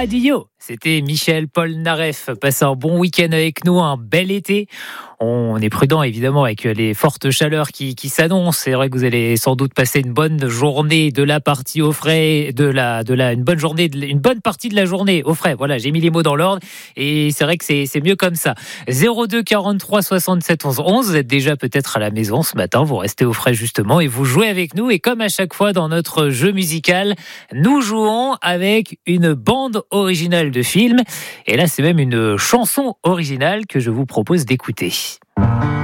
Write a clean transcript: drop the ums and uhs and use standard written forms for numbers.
Radio. C'était Michel Polnareff. Passez un bon week-end avec nous, un bel été. On est prudent évidemment avec les fortes chaleurs qui s'annoncent. C'est vrai que vous allez sans doute passer une bonne journée de la partie au frais, une bonne partie de la journée au frais. Voilà, j'ai mis les mots dans l'ordre et c'est vrai que c'est mieux comme ça. 02 43 67 11 11. Vous êtes déjà peut-être à la maison ce matin. Vous restez au frais justement et vous jouez avec nous. Et comme à chaque fois dans notre jeu musical, nous jouons avec une bande originale de film. Et là, c'est même une chanson originale que je vous propose d'écouter.